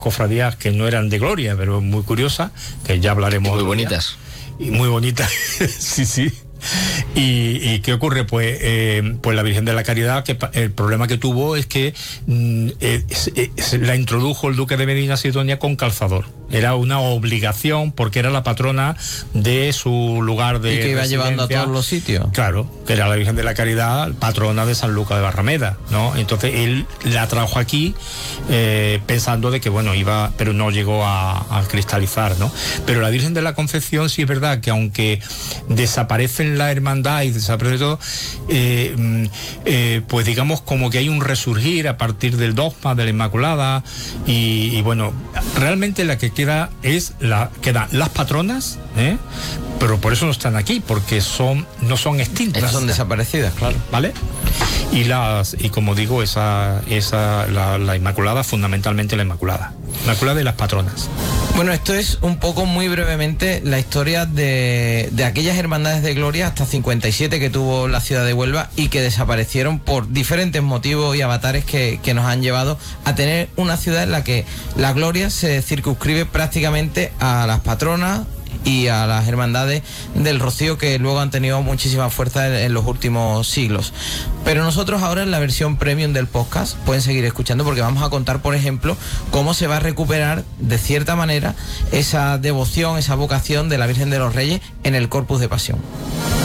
cofradías que no eran de gloria, pero muy curiosas, que ya hablaremos. Muy bonitas. Y muy bonitas, sí. ¿Y qué ocurre? Pues la Virgen de la Caridad, que el problema que tuvo es que la introdujo el duque de Medina Sidonia con calzador. Era una obligación porque era la patrona de su lugar de y que iba residencia. Llevando a todos los sitios. Claro, que era la Virgen de la Caridad, patrona de San Lucas de Barrameda, ¿no? Entonces él la trajo aquí pensando de que, bueno, iba, pero no llegó a cristalizar, ¿no? Pero la Virgen de la Concepción sí es verdad que aunque desaparecen la hermandad y desaparece todo, pues digamos como que hay un resurgir a partir del dogma de la Inmaculada y bueno, realmente la que quedan las patronas, pero por eso no están aquí, porque no son extintas. Son desaparecidas, claro. ¿Vale? Y como digo, la Inmaculada, fundamentalmente la Inmaculada y las patronas. Bueno, esto es un poco, muy brevemente, la historia de aquellas hermandades de gloria, hasta 57 que tuvo la ciudad de Huelva y que desaparecieron por diferentes motivos y avatares que nos han llevado a tener una ciudad en la que la gloria se circunscribe prácticamente a las patronas y a las hermandades del Rocío, que luego han tenido muchísima fuerza en los últimos siglos. Pero nosotros ahora, en la versión premium del podcast, pueden seguir escuchando, porque vamos a contar, por ejemplo, cómo se va a recuperar de cierta manera esa devoción, esa vocación de la Virgen de los Reyes en el Corpus de Pasión.